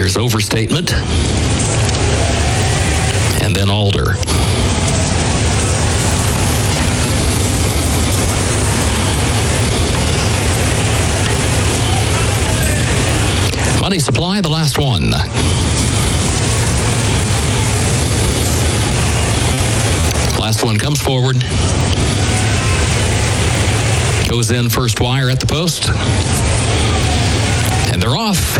Here's Overstatement. And then Alder. Money Supply, the last one. Last one comes forward. Goes in first wire at the post. And they're off.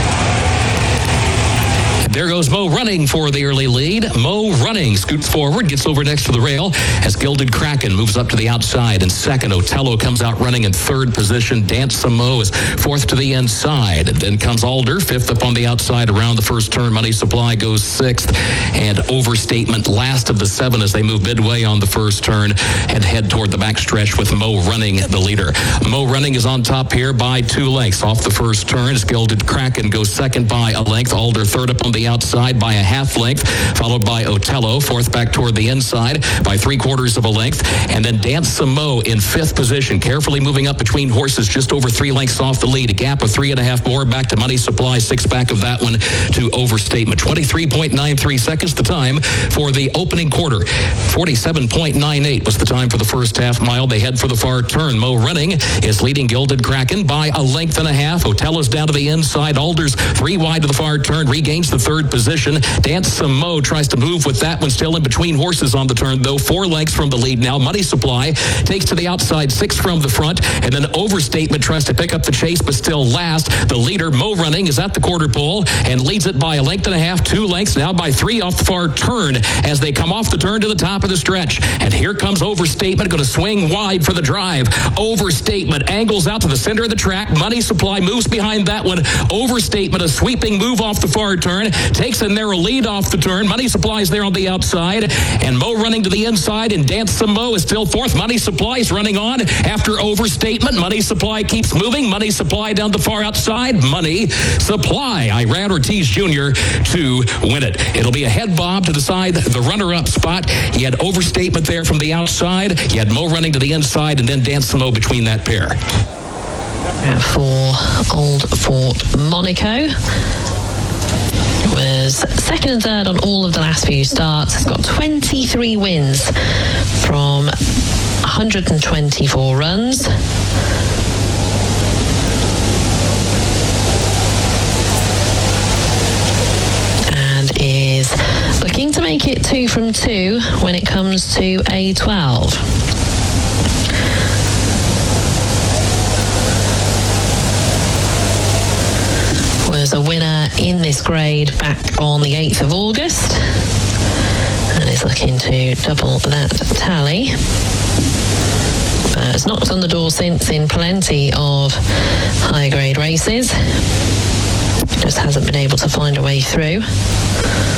There goes Mo Running for the early lead. Mo Running scoots forward, gets over next to the rail as Gilded Kraken moves up to the outside. In second, Otello comes out running in third position. Dance Some Mo is fourth to the inside. Then comes Alder, fifth up on the outside around the first turn. Money Supply goes sixth. And Overstatement last of the seven as they move midway on the first turn and head toward the backstretch with Mo Running the leader. Mo Running is on top here by 2 lengths off the first turn as Gilded Kraken goes second by a length. Alder third up on the outside by a half length, followed by Otello, fourth back toward the inside by 3/4 of a length, and then Dance Some Mo in fifth position, carefully moving up between horses just over 3 lengths off the lead, a gap of 3.5 more back to Money Supply, 6 back of that one to Overstatement. 23.93 seconds the time for the opening quarter. 47.98 was the time for the first half mile. They head for the far turn. Mo Running is leading Gilded Kraken by a length and a half. Otello's down to the inside. Alder's 3 wide to the far turn, regains the third position. Dance Some Mo tries to move with that one still in between horses on the turn, though 4 lengths from the lead now. Money Supply takes to the outside, 6 from the front, and then Overstatement tries to pick up the chase, but still last. The leader, Mo Running, is at the quarter pole and leads it by a length and a half, 2 lengths, now by 3 off the far turn as they come off the turn to the top of the stretch. And here comes Overstatement, going to swing wide for the drive. Overstatement angles out to the center of the track. Money Supply moves behind that one. Overstatement, a sweeping move off the far turn, takes a narrow lead off the turn. Money Supply is there on the outside, and Mo Running to the inside, and Dance Some Mo is still fourth. Money Supply is running on after Overstatement. Money Supply keeps moving. Money Supply down the far outside. Money Supply, Iran Ortiz Jr. to win it. It'll be a head bob to decide the runner-up spot. You had Overstatement there from the outside. You had Mo Running to the inside, and then Dance Some Mo between that pair. For Old Fort Monaco, was second and third on all of the last few starts. It's got 23 wins from 124 runs. And is looking to make it 2 from 2 when it comes to a 12. Was a winner in this grade back on the 8th of August and is looking to double that tally. It's knocked on the door since in plenty of higher grade races. Just hasn't been able to find a way through.